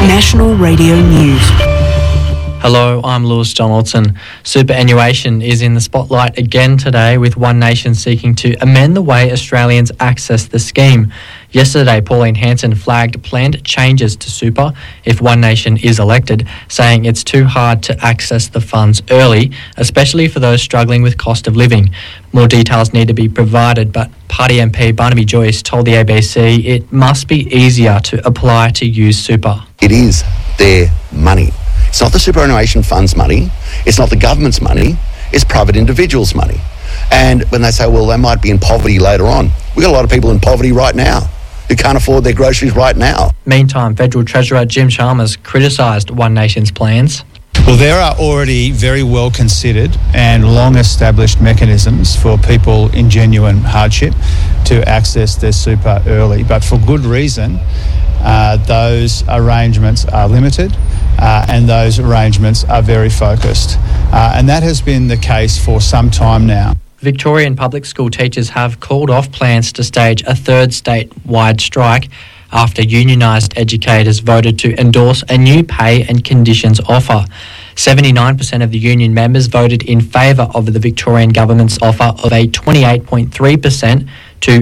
National Radio News. Hello, I'm Lewis Donaldson. Superannuation is in the spotlight again today, with One Nation seeking to amend the way Australians access the scheme. Yesterday, Pauline Hanson flagged planned changes to super if One Nation is elected, saying it's too hard to access the funds early, especially for those struggling with cost of living. More details need to be provided, but Party MP Barnaby Joyce told the ABC it must be easier to apply to use super. It is their money. It's not the superannuation fund's money. It's not the government's money. It's private individuals' money. And when they say, well, they might be in poverty later on, we've got a lot of people in poverty right now who can't afford their groceries right now. Meantime, Federal Treasurer Jim Chalmers criticised One Nation's plans. Well, there are already very well considered and long established mechanisms for people in genuine hardship to access their super early, but for good reason. Those arrangements are limited and those arrangements are very focused. And that has been the case for some time now. Victorian public school teachers have called off plans to stage a third statewide strike after unionised educators voted to endorse a new pay and conditions offer. 79% of the union members voted in favour of the Victorian government's offer of a 28.3% to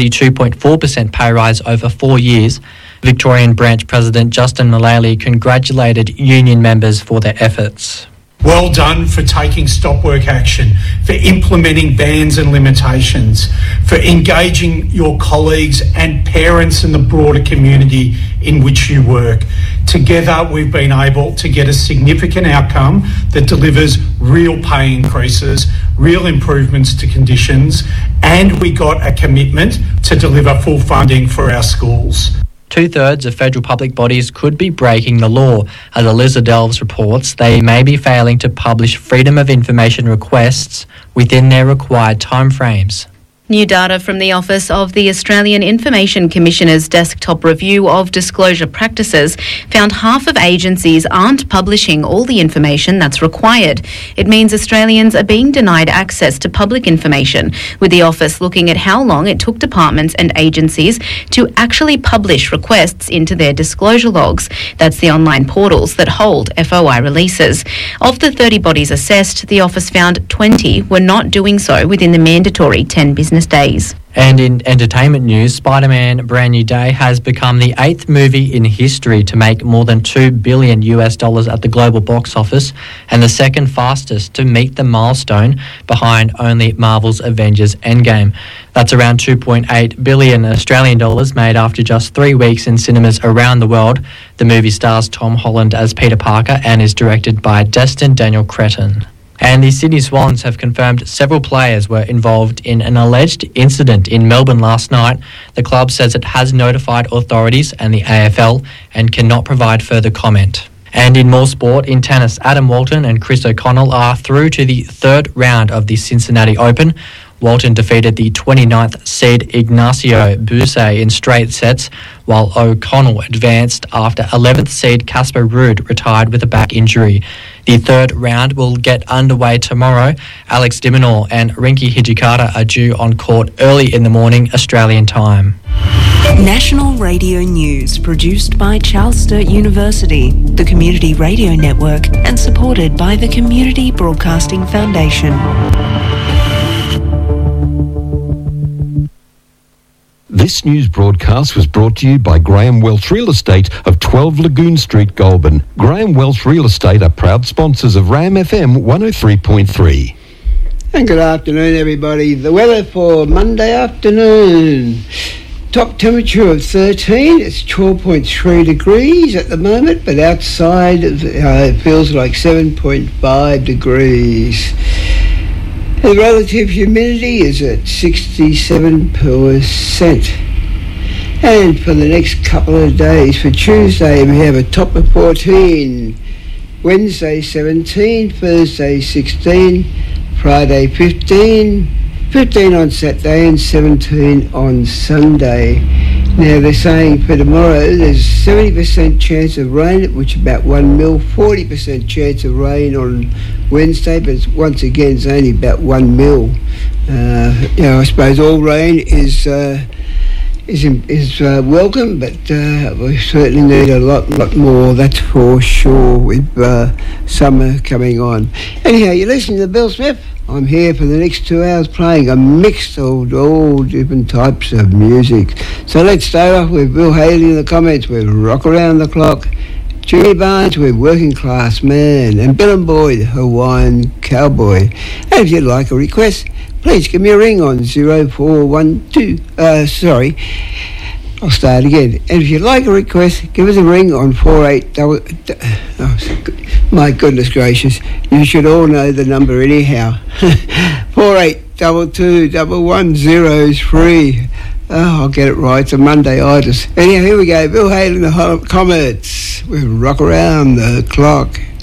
32.4% pay rise over 4 years. Victorian branch president Justin Mullally congratulated union members for their efforts. Well done for taking stop work action, for implementing bans and limitations, for engaging your colleagues and parents and the broader community in which you work. Together, we've been able to get a significant outcome that delivers real pay increases, real improvements to conditions, and we got a commitment to deliver full funding for our schools. 2/3 of federal public bodies could be breaking the law. As Eliza Delves reports, they may be failing to publish Freedom of Information requests within their required timeframes. New data from the Office of the Australian Information Commissioner's desktop review of disclosure practices found half of agencies aren't publishing all the information that's required. It means Australians are being denied access to public information, with the Office looking at how long it took departments and agencies to actually publish requests into their disclosure logs. That's the online portals that hold FOI releases. Of the 30 bodies assessed, the Office found 20 were not doing so within the mandatory 10 business days. And in entertainment news, Spider-Man Brand New Day has become the 8th movie in history to make more than $2 billion at the global box office, and the second fastest to meet the milestone, behind only Marvel's Avengers Endgame. That's around 2.8 billion Australian dollars made after just 3 weeks in cinemas around the world. The movie stars Tom Holland as Peter Parker and is directed by Destin Daniel Cretton. And the Sydney Swans have confirmed several players were involved in an alleged incident in Melbourne last night. The club says it has notified authorities and the AFL and cannot provide further comment. And in more sport, in tennis, Adam Walton and Chris O'Connell are through to the third round of the Cincinnati Open. Walton defeated the 29th seed Ignacio Buse in straight sets, while O'Connell advanced after 11th seed Casper Ruud retired with a back injury. The third round will get underway tomorrow. Alex de Minaur and Rinky Hijikata are due on court early in the morning, Australian time. National Radio News, produced by Charles Sturt University, the Community Radio Network, and supported by the Community Broadcasting Foundation. This news broadcast was brought to you by Graham Welsh Real Estate of 12 Lagoon Street, Goulburn. Graham Welsh Real Estate are proud sponsors of RAM FM 103.3. And good afternoon, everybody. The weather for Monday afternoon. Top temperature of 13. It's 12.3 degrees at the moment, but outside it feels like 7.5 degrees. The relative humidity is at 67%. And for the next couple of days, for Tuesday we have a top of 14, Wednesday 17, Thursday 16, Friday 15, 15 on Saturday and 17 on Sunday. Now they're saying for tomorrow there's 70% chance of rain, which is about 1 mil, 40% chance of rain on Wednesday, but once again it's only about 1 mil. I suppose all rain is is welcome, but we certainly need a lot more, that's for sure, with summer coming on. Anyhow, you're listening to Bill Smith. I'm here for the next 2 hours playing a mix of all different types of music. So let's start off with Bill Haley in the comments with Rock Around the Clock, Jimmy Barnes with Working Class Man, and Bill and Boyd, Hawaiian Cowboy. And if you'd like a request, please give me a ring on 0412. I'll start again. And if you'd like a request, give us a ring on 48. My goodness gracious, you should all know the number anyhow. 48221103. Oh, I'll get it right. It's a Monday-itis. Anyhow, here we go. Bill Haley in the comments with Rock Around the Clock.